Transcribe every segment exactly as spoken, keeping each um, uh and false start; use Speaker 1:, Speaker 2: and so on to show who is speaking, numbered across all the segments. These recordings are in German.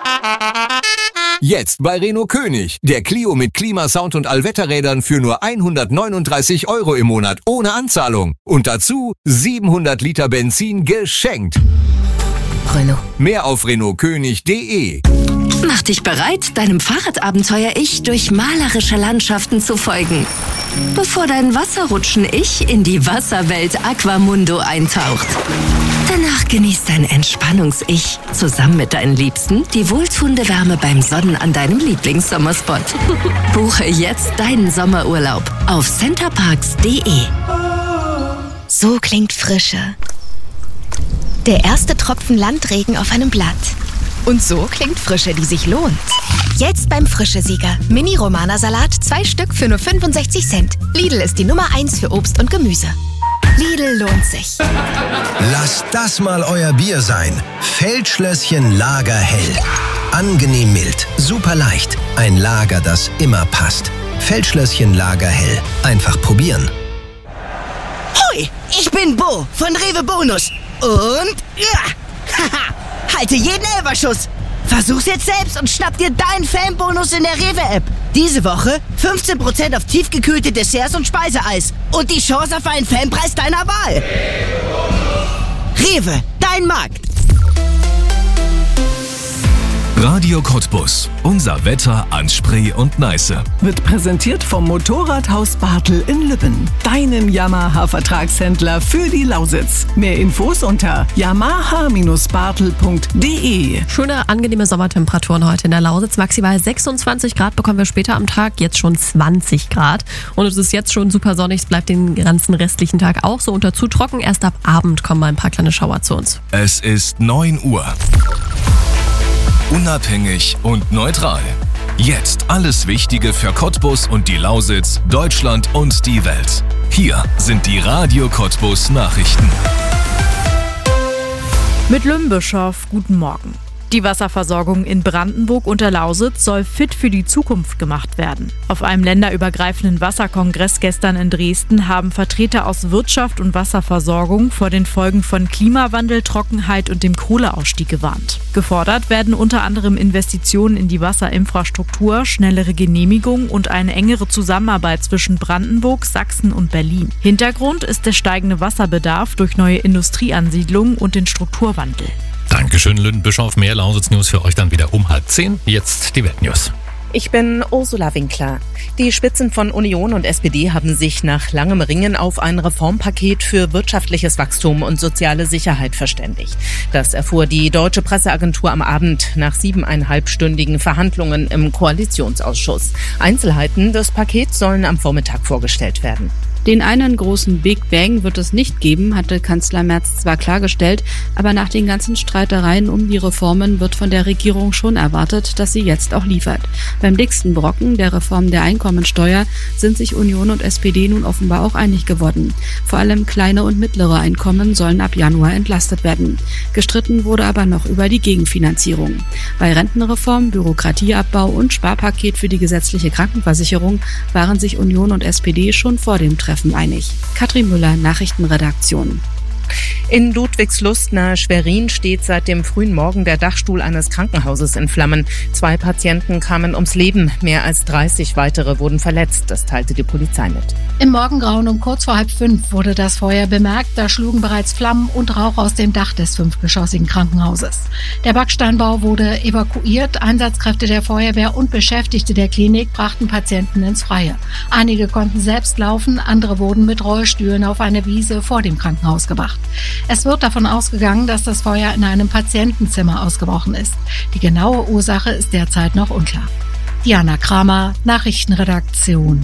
Speaker 1: Jetzt bei Renault König. Der Clio mit Klimasound und Allwetterrädern für nur hundertneununddreißig Euro im Monat ohne Anzahlung. Und dazu siebenhundert Liter Benzin geschenkt.
Speaker 2: Renault.
Speaker 1: Mehr auf renault könig punkt de.
Speaker 2: Mach dich bereit, deinem Fahrradabenteuer-Ich durch malerische Landschaften zu folgen. Bevor dein Wasserrutschen-Ich in die Wasserwelt Aquamundo eintaucht. Danach genießt dein Entspannungs-Ich zusammen mit deinen Liebsten die wohltuende Wärme beim Sonnen an deinem Lieblingssommerspot. Buche jetzt deinen Sommerurlaub auf centerparks punkt de.
Speaker 3: So klingt Frische. Der erste Tropfen Landregen auf einem Blatt. Und so klingt Frische, die sich lohnt. Jetzt beim Frische-Sieger. Mini-Romana-Salat, zwei Stück für nur fünfundsechzig Cent. Lidl ist die Nummer eins für Obst und Gemüse. Lidl lohnt sich.
Speaker 4: Lasst das mal euer Bier sein. Feldschlösschen Lagerhell. Angenehm mild, super leicht. Ein Lager, das immer passt. Feldschlösschen Lagerhell. Einfach probieren.
Speaker 5: Hoi, ich bin Bo von Rewe Bonus. Und ja, haha, halte jeden Elferschuss. Versuch's jetzt selbst und schnapp dir deinen Fanbonus in der Rewe-App. Diese Woche fünfzehn Prozent auf tiefgekühlte Desserts und Speiseeis. Und die Chance auf einen Fanpreis deiner Wahl. Rewe, dein Markt.
Speaker 6: Radio Cottbus. Unser Wetter an Spree und Neiße.
Speaker 7: Wird präsentiert vom Motorradhaus Bartel in Lübben. Deinem Yamaha-Vertragshändler für die Lausitz. Mehr Infos unter yamaha bartel punkt de.
Speaker 8: Schöne, angenehme Sommertemperaturen heute in der Lausitz. Maximal sechsundzwanzig Grad bekommen wir später am Tag. Jetzt schon zwanzig Grad. Und es ist jetzt schon super sonnig. Es bleibt den ganzen restlichen Tag auch so unter zu trocken. Erst ab Abend kommen mal ein paar kleine Schauer zu uns.
Speaker 6: Es ist neun Uhr. Unabhängig und neutral. Jetzt alles Wichtige für Cottbus und die Lausitz, Deutschland und die Welt. Hier sind die Radio Cottbus Nachrichten.
Speaker 9: Mit Lümbischow, guten Morgen. Die Wasserversorgung in Brandenburg und der Lausitz soll fit für die Zukunft gemacht werden. Auf einem länderübergreifenden Wasserkongress gestern in Dresden haben Vertreter aus Wirtschaft und Wasserversorgung vor den Folgen von Klimawandel, Trockenheit und dem Kohleausstieg gewarnt. Gefordert werden unter anderem Investitionen in die Wasserinfrastruktur, schnellere Genehmigungen und eine engere Zusammenarbeit zwischen Brandenburg, Sachsen und Berlin. Hintergrund ist der steigende Wasserbedarf durch neue Industrieansiedlungen und den Strukturwandel.
Speaker 10: Dankeschön, Lüdenbischof. Mehr Lausitz-News für euch dann wieder um halb zehn. Jetzt die Weltnews.
Speaker 11: Ich bin Ursula Winkler. Die Spitzen von Union und S P D haben sich nach langem Ringen auf ein Reformpaket für wirtschaftliches Wachstum und soziale Sicherheit verständigt. Das erfuhr die Deutsche Presseagentur am Abend nach siebeneinhalbstündigen Verhandlungen im Koalitionsausschuss. Einzelheiten des Pakets sollen am Vormittag vorgestellt werden.
Speaker 12: Den einen großen Big Bang wird es nicht geben, hatte Kanzler Merz zwar klargestellt, aber nach den ganzen Streitereien um die Reformen wird von der Regierung schon erwartet, dass sie jetzt auch liefert. Beim dicksten Brocken, der Reform der Einkommensteuer, sind sich Union und S P D nun offenbar auch einig geworden. Vor allem kleine und mittlere Einkommen sollen ab Januar entlastet werden. Gestritten wurde aber noch über die Gegenfinanzierung. Bei Rentenreform, Bürokratieabbau und Sparpaket für die gesetzliche Krankenversicherung waren sich Union und S P D schon vor dem Treffen einig. Katrin Müller, Nachrichtenredaktion.
Speaker 11: In Ludwigslust nahe Schwerin steht seit dem frühen Morgen der Dachstuhl eines Krankenhauses in Flammen. Zwei Patienten kamen ums Leben, mehr als dreißig weitere wurden verletzt, das teilte die Polizei mit.
Speaker 13: Im Morgengrauen um kurz vor halb fünf wurde das Feuer bemerkt. Da schlugen bereits Flammen und Rauch aus dem Dach des fünfgeschossigen Krankenhauses. Der Backsteinbau wurde evakuiert. Einsatzkräfte der Feuerwehr und Beschäftigte der Klinik brachten Patienten ins Freie. Einige konnten selbst laufen, andere wurden mit Rollstühlen auf eine Wiese vor dem Krankenhaus gebracht. Es wird davon ausgegangen, dass das Feuer in einem Patientenzimmer ausgebrochen ist. Die genaue Ursache ist derzeit noch unklar. Diana Kramer, Nachrichtenredaktion.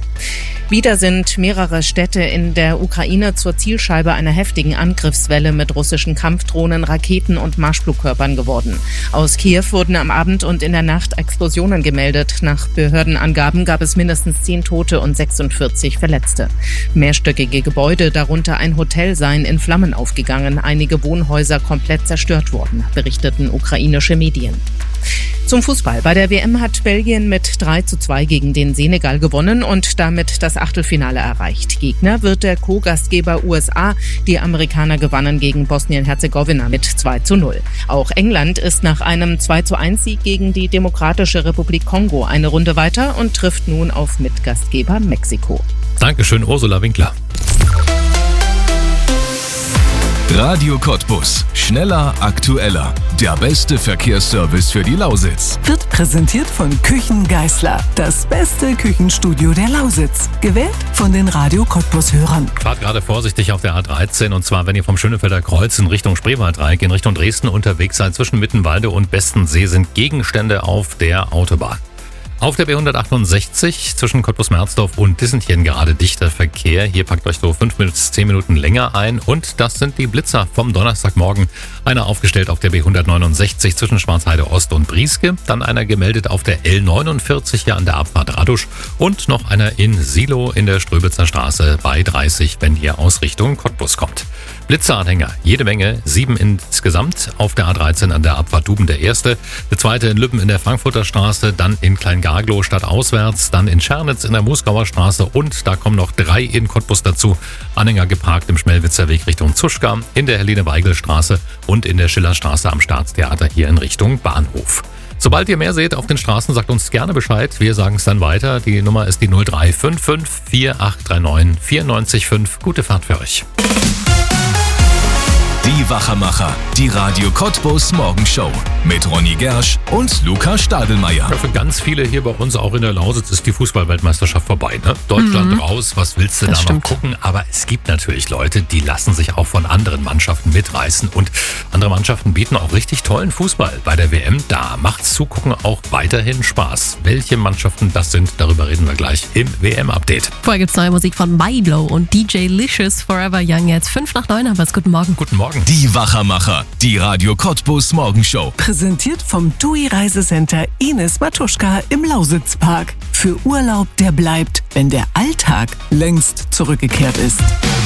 Speaker 11: Wieder sind mehrere Städte in der Ukraine zur Zielscheibe einer heftigen Angriffswelle mit russischen Kampfdrohnen, Raketen und Marschflugkörpern geworden. Aus Kiew wurden am Abend und in der Nacht Explosionen gemeldet. Nach Behördenangaben gab es mindestens zehn Tote und sechsundvierzig Verletzte. Mehrstöckige Gebäude, darunter ein Hotel, seien in Flammen aufgegangen. Einige Wohnhäuser komplett zerstört worden, berichteten ukrainische Medien. Zum Fußball. Bei der W M hat Belgien mit drei zu zwei gegen den Senegal gewonnen und damit das Achtelfinale erreicht. Gegner wird der Co-Gastgeber U S A. Die Amerikaner gewannen gegen Bosnien-Herzegowina mit zwei zu null. Auch England ist nach einem zwei zu eins Sieg gegen die Demokratische Republik Kongo eine Runde weiter und trifft nun auf Mitgastgeber Mexiko.
Speaker 10: Dankeschön, Ursula Winkler.
Speaker 6: Radio Cottbus. Schneller, aktueller. Der beste Verkehrsservice für die Lausitz.
Speaker 7: Wird präsentiert von Küchen Geisler. Das beste Küchenstudio der Lausitz. Gewählt von den Radio Cottbus-Hörern.
Speaker 10: Fahrt gerade vorsichtig auf der A dreizehn und zwar, wenn ihr vom Schönefelder Kreuz in Richtung Spreewaldreieck in Richtung Dresden unterwegs seid. Zwischen Mittenwalde und Bestensee sind Gegenstände auf der Autobahn. Auf der B hundertachtundsechzig zwischen Cottbus-Merzdorf und Dissentjen gerade dichter Verkehr. Hier packt euch so fünf bis zehn Minuten länger ein. Und das sind die Blitzer vom Donnerstagmorgen. Einer aufgestellt auf der B hundertneunundsechzig zwischen Schwarzheide Ost und Brieske. Dann einer gemeldet auf der L neunundvierzig hier an der Abfahrt Radusch. Und noch einer in Silo in der Ströbitzer Straße bei dreißig, wenn ihr aus Richtung Cottbus kommt. Blitzeranhänger, jede Menge, sieben insgesamt auf der A dreizehn an der Abfahrt Duben der erste, der zweite in Lübben in der Frankfurter Straße, dann in Kleingarglow stadtauswärts, dann in Schernitz in der Moosgauer Straße und da kommen noch drei in Cottbus dazu. Anhänger geparkt im Schmelwitzer Weg Richtung Zuschka, in der Helene-Weigel-Straße und in der Schillerstraße am Staatstheater hier in Richtung Bahnhof. Sobald ihr mehr seht auf den Straßen, sagt uns gerne Bescheid. Wir sagen es dann weiter. Die Nummer ist die null drei fünf fünf vier acht drei neun vier neun fünf. Gute Fahrt für euch.
Speaker 6: Die Wachermacher, die Radio Cottbus Morgenshow mit Ronny Gersch und Lukas Stadelmeier.
Speaker 10: Ja, für ganz viele hier bei uns, auch in der Lausitz, ist die Fußball-Weltmeisterschaft vorbei. Ne? Deutschland
Speaker 8: Mhm.
Speaker 10: raus, was willst du
Speaker 8: Das
Speaker 10: da
Speaker 8: stimmt.
Speaker 10: noch gucken? Aber es gibt natürlich Leute, die lassen sich auch von anderen Mannschaften mitreißen. Und andere Mannschaften bieten auch richtig tollen Fußball. Bei der W M, da macht's Zugucken auch weiterhin Spaß. Welche Mannschaften das sind, darüber reden wir gleich im W M-Update.
Speaker 8: Vorher gibt's neue Musik von Milo und D J Licious Forever Young. Jetzt fünf nach neun, aber es guten Morgen.
Speaker 10: Guten Morgen.
Speaker 6: Die Wachermacher, die Radio Cottbus Morgenshow.
Speaker 7: Präsentiert vom T U I Reisecenter Ines Matuschka im Lausitzpark. Für Urlaub, der bleibt, wenn der Alltag längst zurückgekehrt ist.